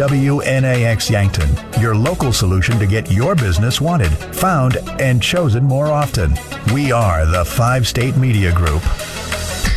WNAX Yankton, your local solution to get your business wanted, found, and chosen more often. We are the 5-State Media Group.